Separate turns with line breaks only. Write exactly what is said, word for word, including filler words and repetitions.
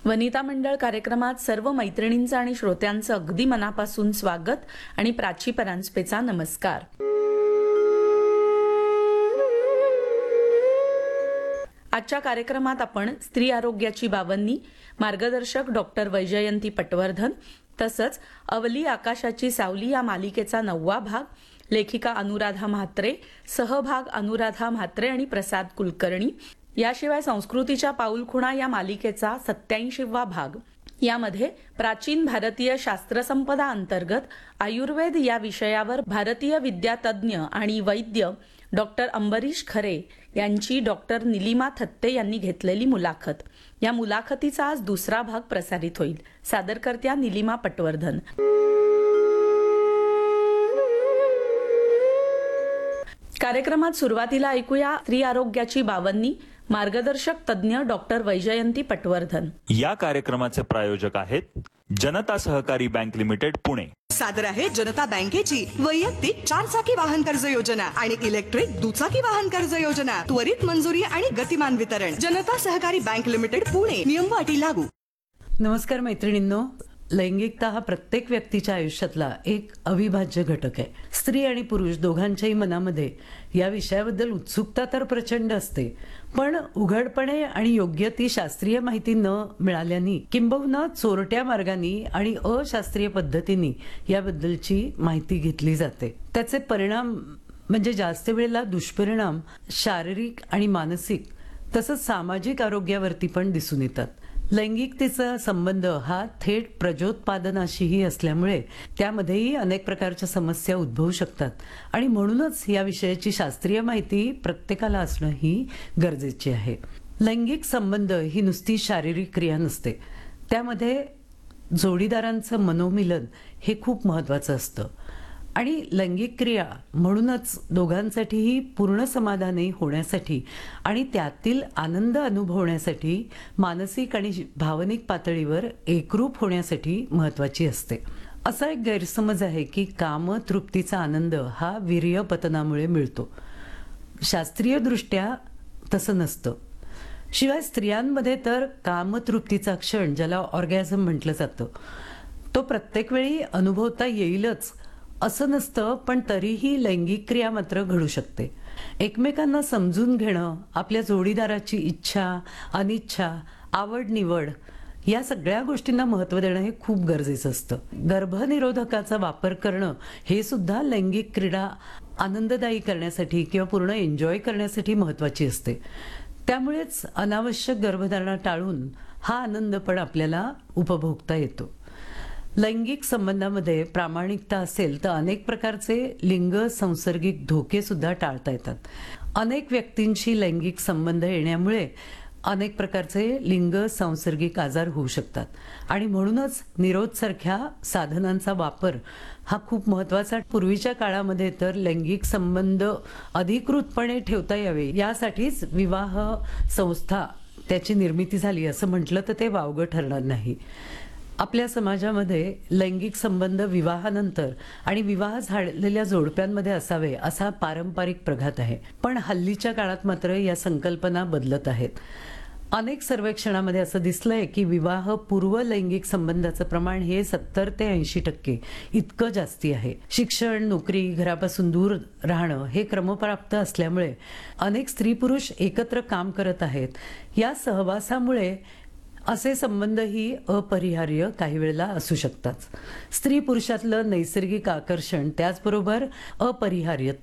वनिता मंडळ कार्यक्रमात सर्व मैत्रिणींचं आणि श्रोत्यांचं अगदी मनापासून स्वागत आणि प्राची परांजपेचा नमस्कार. आजच्या कार्यक्रमात आपण स्त्री आरोग्याची बावन्नी, मार्गदर्शक डॉक्टर वैजयंती पटवर्धन, तसंच अवली आकाशाची सावली या मालिकेचा नववा भाग, लेखिका अनुराधा म्हात्रे, सहभाग अनुराधा म्हात्रे आणि प्रसाद कुलकर्णी, याशिवाय संस्कृतीच्या पाऊलखुणा या मालिकेचा सत्याऐंशीवा भाग, यामध्ये प्राचीन भारतीय शास्त्रसंपदा अंतर्गत आयुर्वेद या विषयावर भारतीय विद्यातज्ञ आणि वैद्य डॉक्टर अंबरीश खरे यांची डॉक्टर निलिमा थत्ते यांनी घेतलेली मुलाखत. या मुलाखतीचा आज दुसरा भाग प्रसारित होईल. सादरकर्त्या निलिमा पटवर्धन. कार्यक्रमात सुरुवातीला ऐकूया स्त्री आरोग्याची बावन्नी, मार्गदर्शक तज्ञ डॉक्टर वैजयंती पटवर्धन.
या कार्यक्रमाचे प्रायोजक आहेत जनता सहकारी बँक लिमिटेड पुणे.
सादर आहे जनता बँकेची वैयक्तिक चार चाकी वाहन कर्ज योजना आणि इलेक्ट्रिक दुचाकी वाहन कर्ज योजना. त्वरित मंजुरी आणि गतिमान वितरण. जनता सहकारी बँक लिमिटेड पुणे. नियम व अटी लागू.
नमस्कार मैत्रिणींनो. लैंगिकता हा प्रत्येक व्यक्तीच्या आयुष्यातला एक अविभाज्य घटक आहे. स्त्री आणि पुरुष दोघांच्याही मनामध्ये या विषयाबद्दल उत्सुकता तर प्रचंड असते, पण उघडपणे आणि योग्य ती शास्त्रीय माहिती न मिळाल्याने किंबहुना चोरट्या मार्गाने आणि अशास्त्रीय पद्धतीने याबद्दलची माहिती घेतली जाते. त्याचे परिणाम म्हणजे जास्त वेळेला दुष्परिणाम शारीरिक आणि मानसिक तसंच सामाजिक आरोग्यावरती पण दिसून येतात. लैंगिकतेचा संबंध हा थेट प्रजोत्पादनाशीही असल्यामुळे त्यामध्येही अनेक प्रकारच्या समस्या उद्भवू शकतात आणि म्हणूनच या विषयाची शास्त्रीय माहिती प्रत्येकाला असणं ही गरजेची आहे. लैंगिक संबंध ही नुसती शारीरिक क्रिया नसते, त्यामध्ये जोडीदारांचं मनोमिलन हे खूप महत्त्वाचं असतं आणि लैंगिक क्रिया म्हणूनच दोघांसाठीही पूर्ण समाधानी होण्यासाठी आणि त्यातील आनंद अनुभवण्यासाठी मानसिक आणि भावनिक पातळीवर एकरूप होण्यासाठी महत्त्वाची असते. असा एक गैरसमज आहे की कामतृप्तीचा आनंद हा वीर्यपतनामुळे मिळतो. शास्त्रीयदृष्ट्या तसं नसतं. शिवाय स्त्रियांमध्ये तर कामतृप्तीचा क्षण, ज्याला ऑर्गॅझम म्हटलं जातं, तो प्रत्येक वेळी अनुभवता येईलच असं नसतं, पण तरीही लैंगिक क्रिया मात्र घडू शकते. एकमेकांना समजून घेणं, आपल्या जोडीदाराची इच्छा, अनिच्छा, आवड निवड या सगळ्या गोष्टींना महत्त्व देणं हे खूप गरजेचं असतं. गर्भनिरोधकाचा वापर करणं हे सुद्धा लैंगिक क्रीडा आनंददायी करण्यासाठी किंवा पूर्ण एन्जॉय करण्यासाठी महत्त्वाची असते. त्यामुळेच अनावश्यक गर्भधारणा टाळून हा आनंद पण आपल्याला उपभोगता येतो. लैंगिक संबंधामध्ये प्रामाणिकता असेल तर अनेक प्रकारचे लिंग संसर्गिक धोके सुद्धा टाळता येतात. अनेक व्यक्तींशी लैंगिक संबंध येण्यामुळे अनेक प्रकारचे लिंग संसर्गिक आजार होऊ शकतात आणि म्हणूनच निरोधसारख्या साधनांचा वापर हा खूप महत्त्वाचा. पूर्वीच्या काळामध्ये तर लैंगिक संबंध अधिकृतपणे ठेवता यावे यासाठीच विवाह संस्था त्याची निर्मिती झाली असं म्हटलं तर ते वावगं ठरणार नाही. आपल्या समाजामध्ये लैंगिक संबंध विवाहानंतर आणि विवाह झालेल्या जोडप्यांमध्ये असावे असा पारंपरिक प्रघात आहे, पण हल्लीच्या काळात मात्र या संकल्पना बदलत आहेत. अनेक सर्वेक्षणामध्ये असं दिसलंय की विवाह पूर्व लैंगिक संबंधाचं प्रमाण हे सत्तर ते ऐंशी टक्के इतकं जास्ती आहे. शिक्षण, नोकरी, घरापासून दूर राहणं हे क्रमप्राप्त असल्यामुळे अनेक स्त्री पुरुष एकत्र काम करत आहेत. या सहवासामुळे असे संबंधही अपरिहार्य काही वेळेला असू शकतात. स्त्री पुरुषातलं नैसर्गिक आकर्षण त्याचबरोबर अपरिहार्य